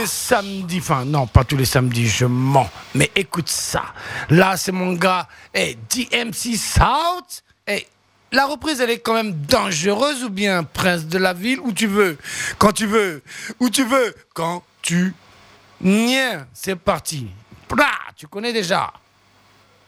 les samedis, enfin non, pas tous les samedis, je mens. Mais écoute ça. Là, c'est mon gars, DMC South. La reprise, elle est quand même dangereuse ou bien Prince de la ville, où tu veux, quand tu veux, où tu veux, quand tu... Nien, c'est parti. Tu connais déjà.